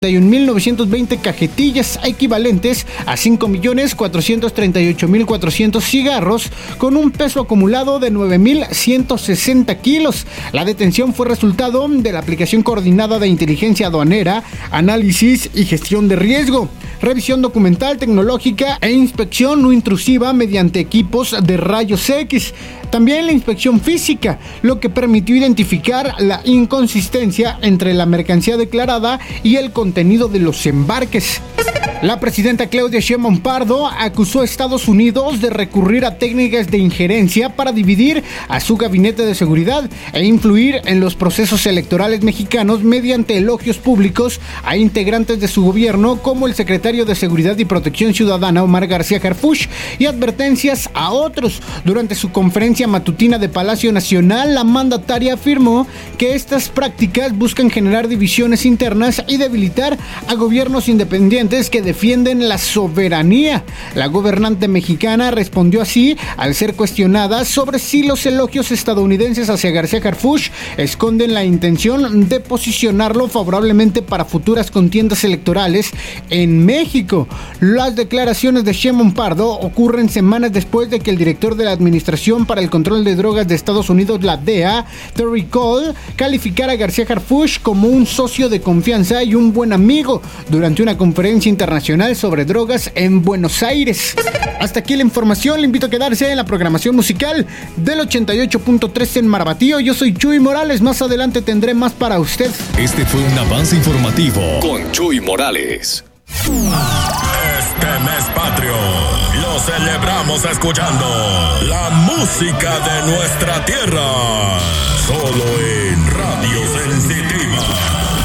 1.920 cajetillas equivalentes a 5.438.400 cigarros con un peso acumulado de 9.160 kilos. La detención fue resultado de la aplicación coordinada de inteligencia aduanera, análisis y gestión de riesgo, revisión documental, tecnológica e inspección no intrusiva mediante equipos de rayos X. También la inspección física, lo que permitió identificar la inconsistencia entre la mercancía declarada y el contenido de los embarques. La presidenta Claudia Sheinbaum Pardo acusó a Estados Unidos de recurrir a técnicas de injerencia para dividir a su gabinete de seguridad e influir en los procesos electorales mexicanos mediante elogios públicos a integrantes de su gobierno como el secretario de Seguridad y Protección Ciudadana Omar García Harfuch y advertencias a otros. Durante su conferencia matutina de Palacio Nacional, la mandataria afirmó que estas prácticas buscan generar divisiones internas y debilitar a gobiernos independientes que defienden la soberanía. La gobernante mexicana respondió así al ser cuestionada sobre si los elogios estadounidenses hacia García Harfuch esconden la intención de posicionarlo favorablemente para futuras contiendas electorales en México. Las declaraciones de Sheinbaum Pardo ocurren semanas después de que el director de la Administración para el Control de Drogas de Estados Unidos, la DEA, Terry Cole, calificara a García Harfuch como un socio de confianza y un buen amigo durante una conferencia internacional sobre drogas en Buenos Aires. Hasta aquí la información. Le invito a quedarse en la programación musical del 88.3 en Marabatío. Yo soy Chuy Morales. Más adelante tendré más para usted. Este fue un avance informativo con Chuy Morales. Este mes patrio lo celebramos escuchando la música de nuestra tierra. Solo en Radio Sencillo.